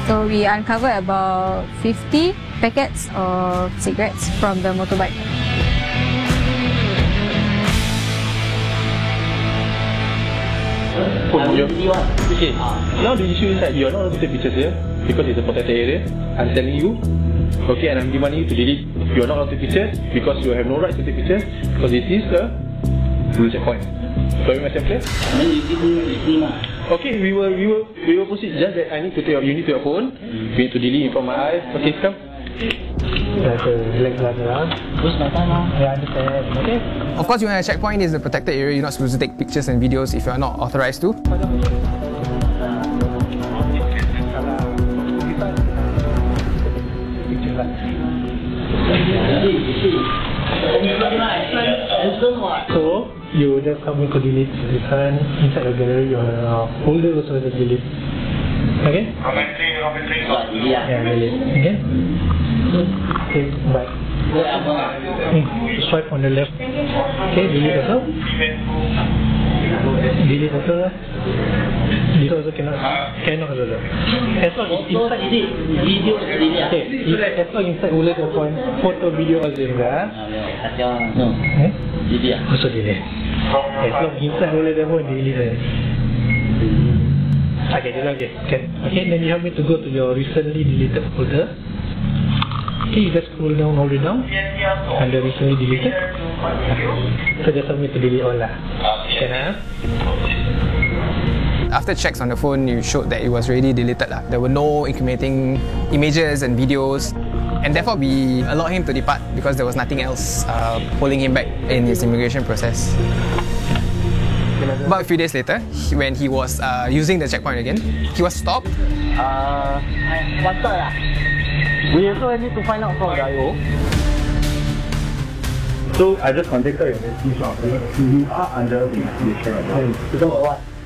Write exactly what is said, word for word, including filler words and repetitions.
So we uncovered about fifty packets of cigarettes from the motorbike. Okay, now the issue is that you are not allowed to take pictures here because it's a protected area. I'm telling you, okay, and I'm demanding you to delete. You are not allowed to take pictures because you have no right to take pictures because this is a blue checkpoint. So you myself clear? Okay, we will, we will, we will proceed. Just that I need to take your, you need to your phone. You need to delete from my eyes. Okay, come. Relax around. Push my time now. I understand. Okay. Of course, when a checkpoint is a protected area, you're not supposed to take pictures and videos if you're not authorized to. So, you just help me to delete this one inside the gallery. Your folder also has to delete. Okay? Yeah, delete. Okay? Okay, bye. Hmm. Swipe on the left. Okay, delete also. Delete also. This also cannot. Cannot also. As long as inside video. Okay, as long inside bullet point photo video also enggak. No. Eh? Delete. Also delete. As long inside bullet point delete. Okay, delete okay. Okay. Okay, then you help me to go to your recently deleted folder. Okay, you just scroll down all the way down under recently deleted. So just help me to delete all lah. Can I? After checks on the phone, you showed that it was already deleted lah. There were no incriminating images and videos, and therefore we allowed him to depart because there was nothing else uh, holding him back in his immigration process. About a few days later, he, when he was uh, using the checkpoint again, he was stopped. Uh, what's that? We also need to find out from the I O. So I just contacted your message. You are under investigation. Because of what?